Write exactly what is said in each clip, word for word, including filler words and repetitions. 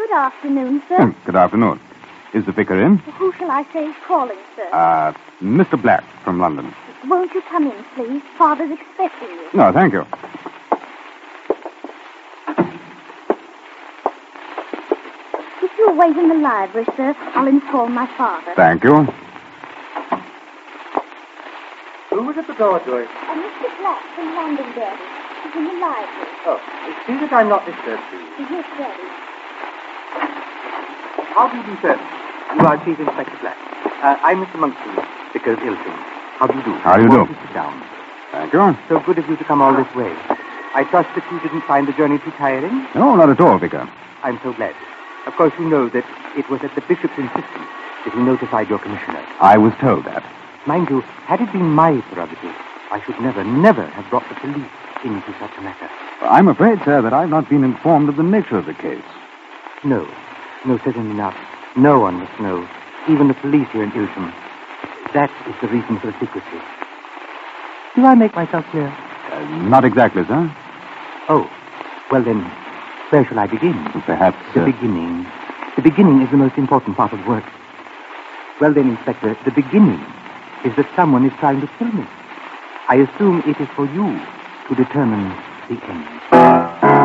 Good afternoon, sir. Hmm, good afternoon. Is the vicar in? Who shall I say is calling, sir? Uh, Mister Black from London. Won't you come in, please? Father's expecting you. No, thank you. If you'll wait in the library, sir, I'll inform my father. Thank you. Who was at the door, Joyce? Uh, Mister Black from Londonderry. He's in the library. Oh, see that I'm not disturbed, please. Yes, Daddy. How do you do, sir? You are Chief Inspector Black. Uh, I'm Mister Monkston, Vicar of Ilsham. How do you do? How do you do? Please sit down. Thank you. So good of you to come all this way. I trust that you didn't find the journey too tiring? No, not at all, Vicar. I'm so glad. Of course, you know that it was at the Bishop's insistence that he notified your commissioner. I was told that. Mind you, had it been my prerogative, I should never, never have brought the police into such a matter. I'm afraid, sir, that I've not been informed of the nature of the case. No. No, certainly not. No one must know. Even the police here in Ilsham. That is the reason for the secrecy. Do I make myself clear? Uh, not exactly, sir. Oh, well then, where shall I begin? Perhaps... The uh, beginning. The beginning is the most important part of work. Well then, Inspector, the beginning is that someone is trying to kill me. I assume it is for you to determine the end.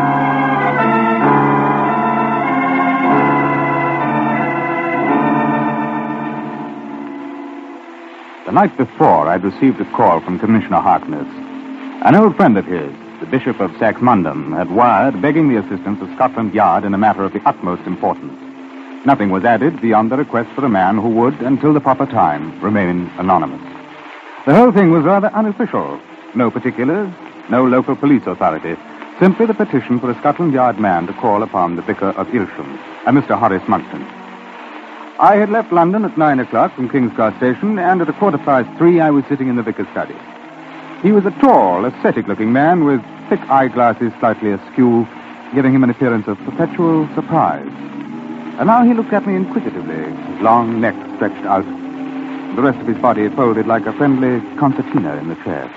The night before, I'd received a call from Commissioner Harkness. An old friend of his, the Bishop of Saxmundham, had wired begging the assistance of Scotland Yard in a matter of the utmost importance. Nothing was added beyond the request for a man who would, until the proper time, remain anonymous. The whole thing was rather unofficial. No particulars, no local police authority. Simply the petition for a Scotland Yard man to call upon the Vicar of Ilsham, a Mister Horace Monckton. I had left London at nine o'clock from Kingsguard Station, and at a quarter past three I was sitting in the vicar's study. He was a tall, ascetic-looking man with thick eyeglasses slightly askew, giving him an appearance of perpetual surprise. And now he looked at me inquisitively, his long neck stretched out, the rest of his body folded like a friendly concertina in the chair.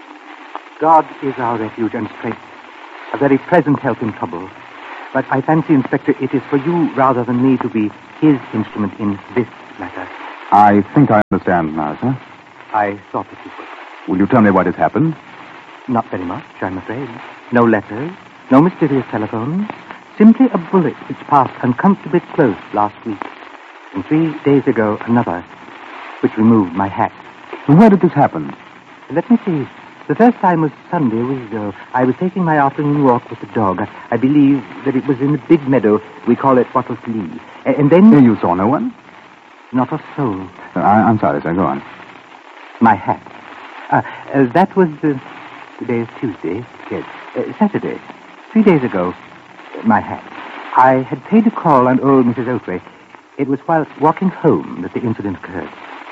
God is our refuge and strength, a very present help in trouble. But I fancy, Inspector, it is for you rather than me to be his instrument in this matter. I think I understand now, sir. I thought that you would. Will you tell me what has happened? Not very much, I'm afraid. No letters, no mysterious telephones. Simply a bullet which passed uncomfortably close last week. And three days ago, another, which removed my hat. Where did this happen? Let me see. The first time was Sunday a week ago. I was taking my afternoon walk with the dog. I, I believe that it was in the big meadow. We call it Wattles Lee. A- and then... You saw no one? Not a soul. Uh, I, I'm sorry, sir. Go on. My hat. Uh, uh, that was... Uh, today is Tuesday. Yes. Uh, Saturday. Three days ago. My hat. I had paid a call on old Missus Oakley. It was while walking home that the incident occurred.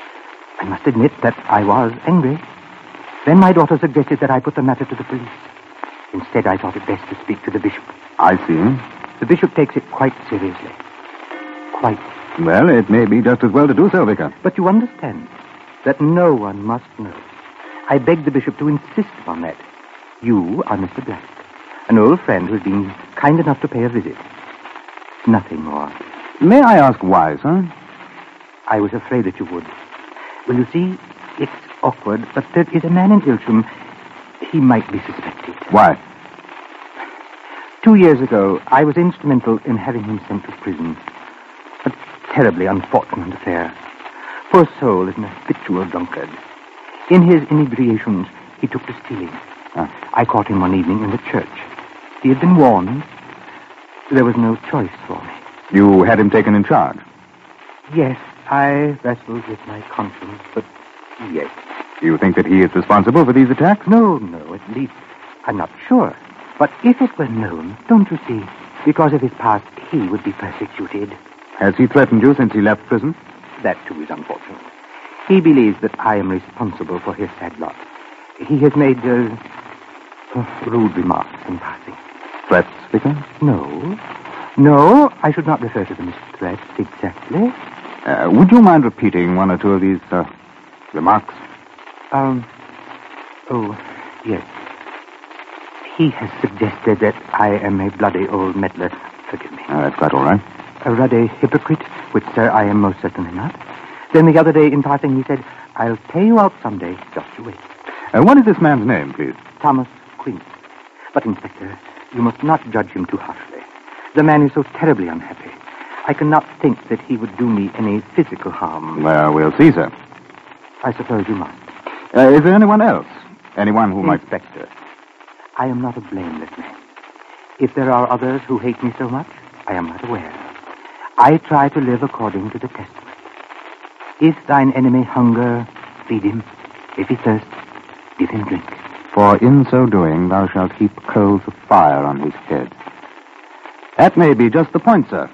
I must admit that I was angry. Then my daughter suggested that I put the matter to the police. Instead, I thought it best to speak to the bishop. I see. The bishop takes it quite seriously. Quite. Well, it may be just as well to do so, Vicar. But you understand that no one must know. I begged the bishop to insist upon that. You are Mister Black, an old friend who's been kind enough to pay a visit. Nothing more. May I ask why, sir? I was afraid that you would. Well, you see, it's awkward, but there is a man in Ilsham. He might be suspected. Why? Two years ago, I was instrumental in having him sent to prison. A terribly unfortunate affair. Poor soul is an habitual drunkard. In his inebriations, he took to stealing. Ah. I caught him one evening in the church. He had been warned. There was no choice for me. You had him taken in charge? Yes, I wrestled with my conscience, but yes. You think that he is responsible for these attacks? No, no, at least I'm not sure. But if it were known, don't you see, because of his past, he would be persecuted. Has he threatened you since he left prison? That, too, is unfortunate. He believes that I am responsible for his sad lot. He has made uh, uh, rude remarks in passing. Threats, Vicar? No. No, I should not refer to them as threats exactly. Uh, would you mind repeating one or two of these uh, remarks? Um, oh, yes. He has suggested that I am a bloody old meddler, forgive me. Uh, that's quite all right. A ruddy hypocrite, which, sir, I am most certainly not. Then the other day, in passing, he said, I'll pay you out someday. Just you wait. Uh, what is this man's name, please? Thomas Quince. But, Inspector, you must not judge him too harshly. The man is so terribly unhappy. I cannot think that he would do me any physical harm. Well, we'll see, sir. I suppose you must. Uh, is there anyone else? Anyone who might... Inspector, I am not a blameless man. If there are others who hate me so much, I am not aware. I try to live according to the Testament. If thine enemy hunger, feed him. If he thirst, give him drink. For in so doing, thou shalt heap coals of fire on his head. That may be just the point, sir.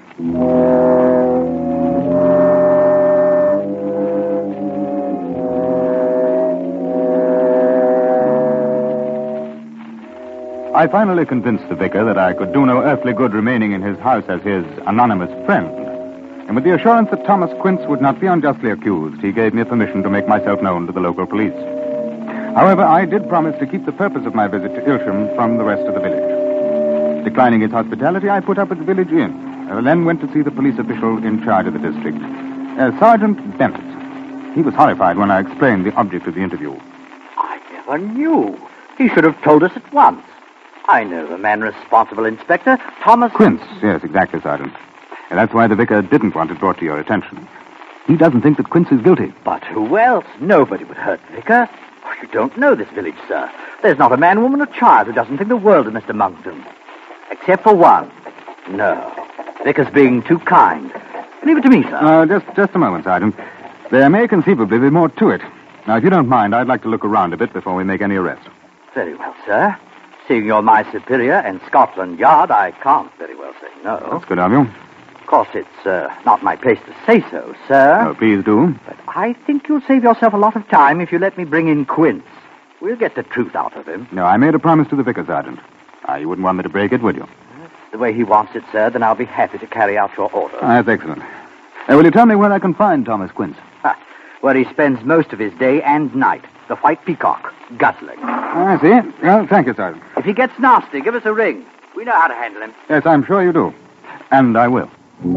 I finally convinced the vicar that I could do no earthly good remaining in his house as his anonymous friend. And with the assurance that Thomas Quince would not be unjustly accused, he gave me permission to make myself known to the local police. However, I did promise to keep the purpose of my visit to Ilsham from the rest of the village. Declining his hospitality, I put up at the village inn, and then went to see the police official in charge of the district, uh, Sergeant Bennett. He was horrified when I explained the object of the interview. I never knew. He should have told us at once. I know the man responsible, Inspector. Thomas... Quince, yes, exactly, Sergeant. And that's why the vicar didn't want it brought to your attention. He doesn't think that Quince is guilty. But who else? Nobody would hurt Vicar. Oh, you don't know this village, sir. There's not a man, woman, or child who doesn't think the world of Mister Monkton. Except for one. No. Vicar's being too kind. Leave it to me, sir. Uh, just, just a moment, Sergeant. There may conceivably be more to it. Now, if you don't mind, I'd like to look around a bit before we make any arrest. Very well, sir. Seeing you're my superior and Scotland Yard, I can't very well say no. That's good of you. Of course, it's uh, not my place to say so, sir. Oh, please do. But I think you'll save yourself a lot of time if you let me bring in Quince. We'll get the truth out of him. No, I made a promise to the vicar, Sergeant. Ah, you wouldn't want me to break it, would you? The way he wants it, sir, then I'll be happy to carry out your order. Ah, that's excellent. Uh, will you tell me where I can find Thomas Quince? Ha, where he spends most of his day and night. The White Peacock, guzzling. I see. Well, thank you, Sergeant. If he gets nasty, give us a ring. We know how to handle him. Yes, I'm sure you do. And I will.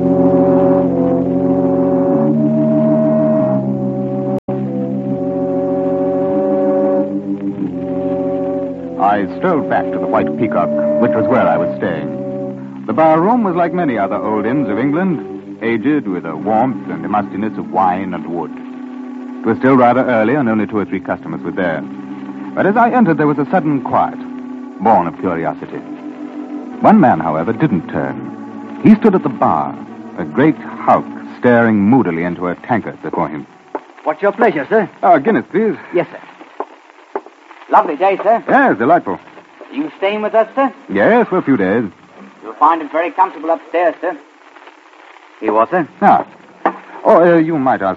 I strolled back to the White Peacock, which was where I was staying. The bar room was like many other old inns of England, aged with a warmth and the mustiness of wine and wood. It was still rather early, and only two or three customers were there. But as I entered, there was a sudden quiet, born of curiosity. One man, however, didn't turn. He stood at the bar, a great hulk staring moodily into a tankard before him. What's your pleasure, sir? Oh, Guinness, please. Yes, sir. Lovely day, sir. Yes, delightful. Are you staying with us, sir? Yes, for a few days. You'll find it very comfortable upstairs, sir. Here, what, sir? Ah. Oh, uh, you might ask